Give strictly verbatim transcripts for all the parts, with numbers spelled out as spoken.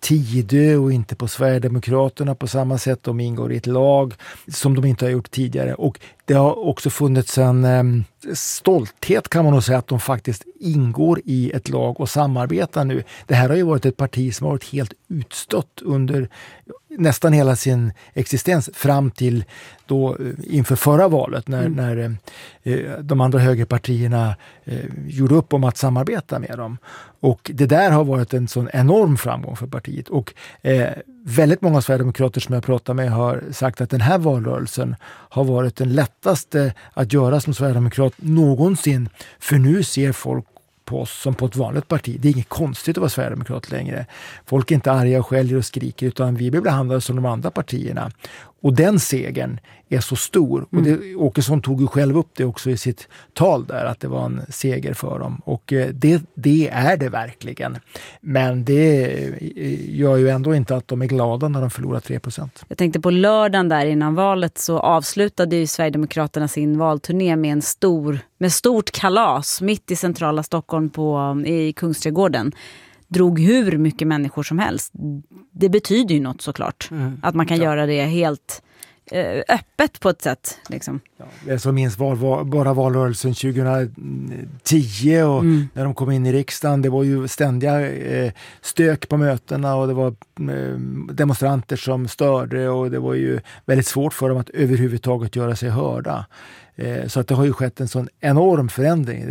Tidö och inte på Sverigedemokraterna på samma sätt. De ingår i ett lag som de inte har gjort tidigare. Och det har också funnits en eh, stolthet, kan man nog säga, att de faktiskt ingår i ett lag och samarbetar nu. Det här har ju varit ett parti som har varit helt utstött under nästan hela sin existens fram till då inför förra valet när, mm. när eh, de andra högerpartierna eh, gjorde upp om att samarbeta med dem. Och det där har varit en sån enorm framgång för partiet. Och eh, väldigt många sverigedemokrater som jag pratar med har sagt att den här valrörelsen har varit den lättaste att göra som sverigedemokrat någonsin. För nu ser folk på oss som på ett vanligt parti. Det är inget konstigt att vara sverigedemokrat längre. Folk är inte arga och skäller och skriker, utan vi blir behandlade som de andra partierna. Och den segern är så stor. Mm. Och det, Åkesson tog ju själv upp det också i sitt tal där, att det var en seger för dem. Och det, det är det verkligen. Men det gör ju ändå inte att de är glada när de förlorar tre procent. Jag tänkte på lördagen där innan valet så avslutade ju Sverigedemokraterna sin valturné med en stor, med stort kalas mitt i centrala Stockholm på, i Kungsträdgården. Drog hur mycket människor som helst. Det betyder ju något såklart. Mm. Att man kan ja. göra det helt eh, öppet på ett sätt. Liksom. Ja, jag så minns var, var, bara valrörelsen tjugohundratio och mm. när de kom in i riksdagen. Det var ju ständiga eh, stök på mötena och det var eh, demonstranter som störde och det var ju väldigt svårt för dem att överhuvudtaget göra sig hörda. Så att det har ju skett en sån enorm förändring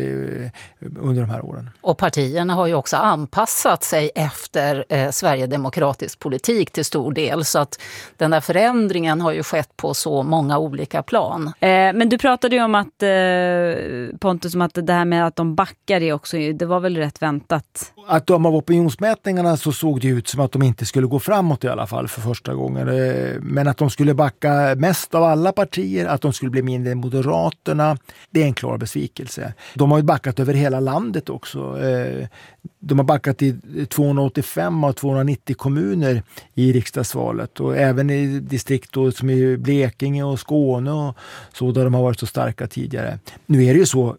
under de här åren. Och partierna har ju också anpassat sig efter eh, Sverigedemokratisk politik till stor del. Så att den där förändringen har ju skett på så många olika plan. Eh, men du pratade ju om att, eh, Pontus, om att det här med att de backar är också, det var väl rätt väntat? Att de av opinionsmätningarna så såg det ut som att de inte skulle gå framåt i alla fall för första gången. Men att de skulle backa mest av alla partier, att de skulle bli mindre Moderaterna, det är en klar besvikelse. De har ju backat över hela landet också. De har backat i tvåhundraåttiofem av tvåhundranittio kommuner i riksdagsvalet och även i distrikt som i Blekinge och Skåne och så, där de har varit så starka tidigare. Nu är det ju så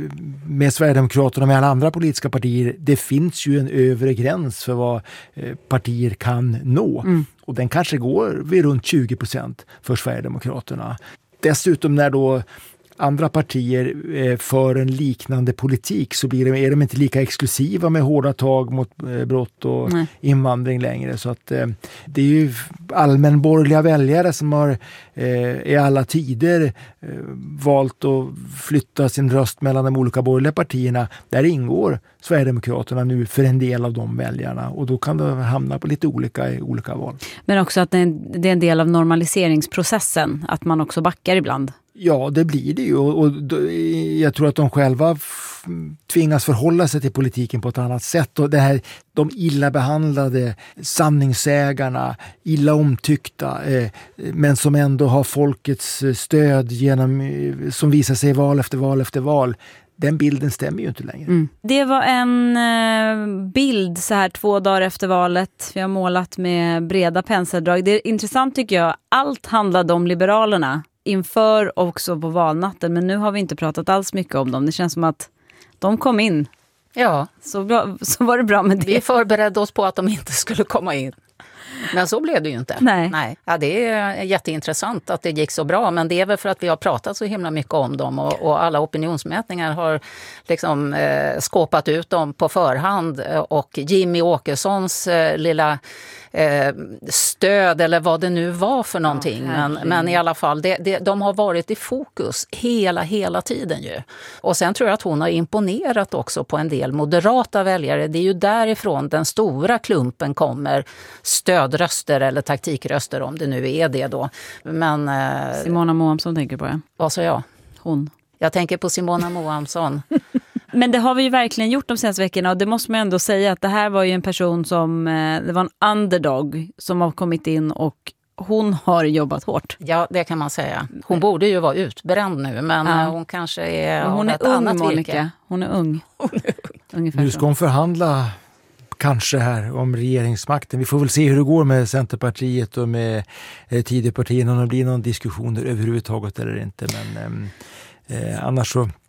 med Sverigedemokraterna och med alla andra politiska partier, det finns ju en övre gräns för vad partier kan nå. Mm. Och den kanske går vid runt tjugo procent för Sverigedemokraterna. Dessutom när då andra partier eh, för en liknande politik så blir de, är de inte lika exklusiva med hårda tag mot eh, brott och Nej. invandring längre. Så att eh, det är ju allmänborgerliga väljare som har eh, i alla tider eh, valt att flytta sin röst mellan de olika borgerliga partierna. Där ingår Sverigedemokraterna nu för en del av de väljarna och då kan det hamna på lite olika i olika val. Men också att det är en del av normaliseringsprocessen, att man också backar ibland. Ja, det blir det ju och, och jag tror att de själva f- tvingas förhålla sig till politiken på ett annat sätt och det här, de illa behandlade sanningssägarna, illa omtyckta eh, men som ändå har folkets stöd genom, som visar sig val efter val efter val. Den bilden stämmer ju inte längre. Mm. Det var en eh, bild så här två dagar efter valet. Vi har målat med breda penseldrag. Det är intressant tycker jag. Allt handlade om Liberalerna inför och också på valnatten. Men nu har vi inte pratat alls mycket om dem. Det känns som att de kom in. Ja. Så, bra, så var det bra med det. Vi förberedde oss på att de inte skulle komma in. Men så blev det ju inte. Nej. Nej. Ja, det är jätteintressant att det gick så bra. Men det är väl för att vi har pratat så himla mycket om dem. Och, och alla opinionsmätningar har liksom eh, skåpat ut dem på förhand. Och Jimmy Åkessons eh, lilla eh, stöd eller vad det nu var för någonting. Ja, men, men i alla fall, det, det, de har varit i fokus hela, hela tiden ju. Och sen tror jag att hon har imponerat också på en del moderata väljare. Det är ju därifrån den stora klumpen kommer, stödröster eller taktikröster om det nu är det då. Men, eh, Simona Moamsson tänker på det. Vad sa jag? Hon. Jag tänker på Simona Moamsson. Men det har vi ju verkligen gjort de senaste veckorna och det måste man ändå säga att det här var ju en person som, eh, det var en underdog som har kommit in och hon har jobbat hårt. Ja, det kan man säga. Hon borde ju vara utbränd nu, men ja. hon kanske är hon av är ett ung, annat Monica. virke. Hon är ung. Hon är ung. Ungefär nu ska hon förhandla kanske här om regeringsmakten. Vi får väl se hur det går med Centerpartiet och med eh, Tidöpartierna om det blir någon diskussioner överhuvudtaget eller inte. Men eh, annars så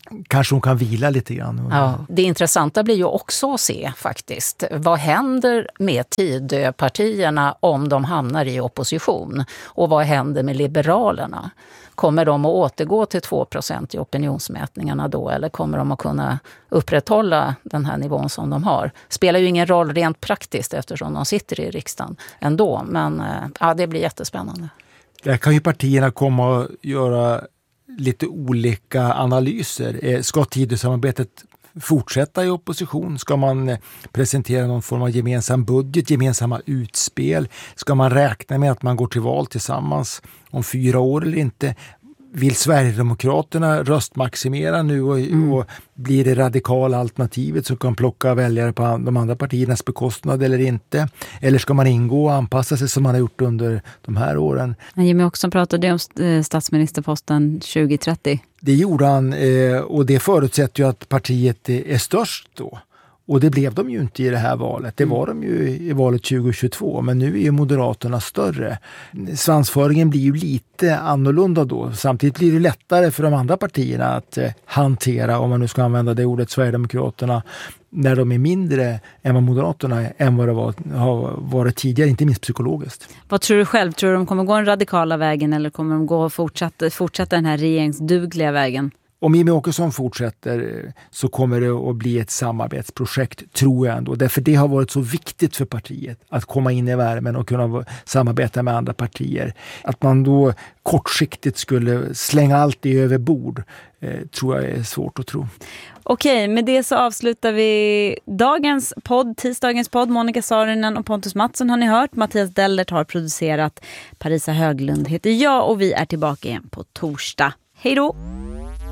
kanske hon kan vila lite grann. Ja, det intressanta blir ju också att se faktiskt. Vad händer med Tidöpartierna om de hamnar i opposition? Och vad händer med Liberalerna? Kommer de att återgå till två procent i opinionsmätningarna då? Eller kommer de att kunna upprätthålla den här nivån som de har? Spelar ju ingen roll rent praktiskt eftersom de sitter i riksdagen ändå. Men ja, det blir jättespännande. Där kan ju partierna komma och göra lite olika analyser. Ska Tidösamarbetet fortsätta i opposition? Ska man presentera någon form av gemensam budget, gemensamma utspel? Ska man räkna med att man går till val tillsammans om fyra år eller inte? Vill Sverigedemokraterna röstmaximera nu och, mm. och blir det radikala alternativet som kan plocka väljare på de andra partiernas bekostnad eller inte? Eller ska man ingå och anpassa sig som man har gjort under de här åren? Jimmy Åkesson pratade om statsministerposten tjugo trettio. Det gjorde han och det förutsätter ju att partiet är störst då. Och det blev de ju inte i det här valet. Det var de ju i valet tjugo tjugotvå, men nu är ju Moderaterna större. Svansföringen blir ju lite annorlunda då. Samtidigt blir det lättare för de andra partierna att eh, hantera, om man nu ska använda det ordet, Sverigedemokraterna, när de är mindre än vad Moderaterna är, än vad det var, har varit tidigare, inte minst psykologiskt. Vad tror du själv? Tror du de kommer gå den radikala vägen eller kommer de gå och fortsätta, fortsätta den här regeringsdugliga vägen? Om Jimmy Åkesson fortsätter så kommer det att bli ett samarbetsprojekt, tror jag ändå. Därför det har varit så viktigt för partiet att komma in i värmen och kunna samarbeta med andra partier. Att man då kortsiktigt skulle slänga allt i över bord eh, tror jag är svårt att tro. Okej, med det så avslutar vi dagens podd, tisdagens podd. Monica Saarinen och Pontus Mattsson har ni hört. Mattias Dellert har producerat. Parisa Höglund heter jag och vi är tillbaka igen på torsdag. Hej då!